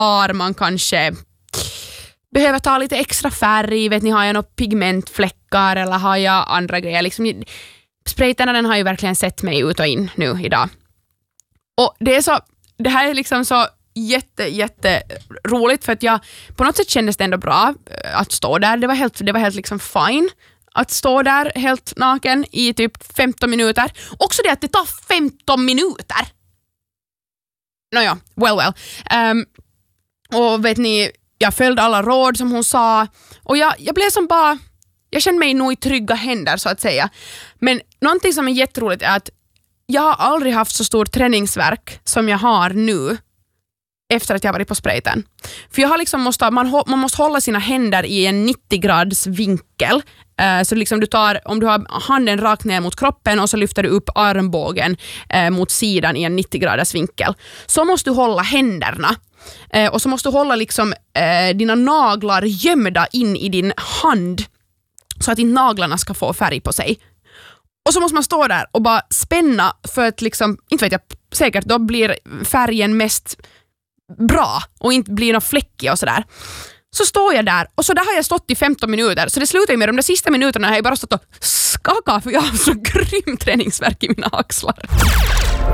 man kanske behöver ta lite extra färg, vet ni, har jag några pigmentfläckar eller har jag andra grejer liksom. Spraytan, den har ju verkligen sett mig ut och in nu idag. Och det här är liksom så jätte roligt för att jag på något sätt kändes det ändå bra att stå där. Det var helt liksom fine att stå där helt naken i typ 15 minuter. Också det att det tar 15 minuter. Nåja, well. Och vet ni, jag följde alla råd som hon sa och jag blev som bara, jag kände mig nog i trygga händer så att säga. Men någonting som är jätteroligt är att jag har aldrig haft så stor träningsvärk som jag har nu efter att jag varit på sprayten. För jag har liksom man måste hålla sina händer i en 90-grads vinkel. Så liksom om du har handen rakt ner mot kroppen och så lyfter du upp armbågen mot sidan i en 90-graders vinkel. Så måste du hålla händerna. Och så måste du hålla liksom dina naglar gömda in i din hand så att inte naglarna ska få färg på sig. Och så måste man stå där och bara spänna för att liksom, inte vet jag, säkert då blir färgen mest bra och inte blir någon fläckig och sådär. Så står jag där och så där har jag stått i 15 minuter. Så det slutar ju med de där sista minuterna har jag bara stått och skakat för jag har så grym träningsvärk i mina axlar.